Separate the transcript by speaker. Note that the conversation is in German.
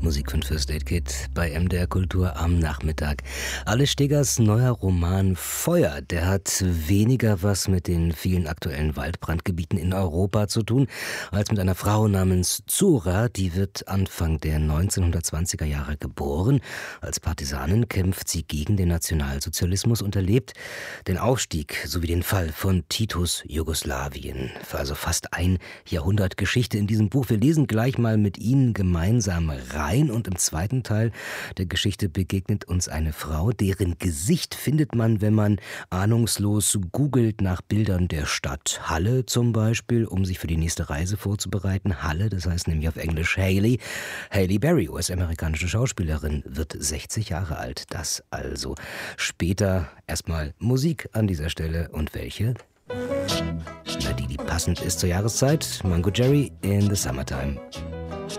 Speaker 1: Musik von First Aid Kit bei MDR Kultur am Nachmittag. Alice Stegers neuer Roman Feuer, der hat weniger was mit den vielen aktuellen Waldbrandgebieten in Europa zu tun, als mit einer Frau namens Zora. Die wird Anfang der 1920er Jahre geboren. Als Partisanin kämpft sie gegen den Nationalsozialismus und erlebt den Aufstieg sowie den Fall von Titos Jugoslawien. Für also fast ein Jahrhundert Geschichte in diesem Buch. Wir lesen gleich mal mit Ihnen gemeinsam rein und im zweiten Teil der Geschichte begegnet uns eine Frau, deren Gesicht findet man, wenn man ahnungslos googelt nach Bildern der Stadt Halle zum Beispiel, um sich für die nächste Reise vorzubereiten. Halle, das heißt nämlich auf Englisch Hailey. Hailey Berry, US-amerikanische Schauspielerin, wird 60 Jahre alt. Das also. Später erstmal Musik an dieser Stelle. Und welche? Na, die passend ist zur Jahreszeit. Mango Jerry in the Summertime.